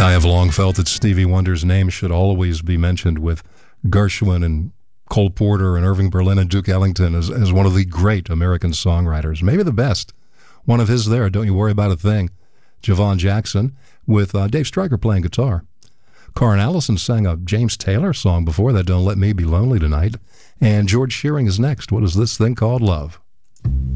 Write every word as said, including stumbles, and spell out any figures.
I have long felt that Stevie Wonder's name should always be mentioned with Gershwin and Cole Porter and Irving Berlin and Duke Ellington as, as one of the great American songwriters, maybe the best. One of his there, Don't You Worry About a Thing. Javon Jackson with uh, Dave Stryker playing guitar. Karen Allison sang a James Taylor song before that, Don't Let Me Be Lonely Tonight. And George Shearing is next. What is this thing called Love?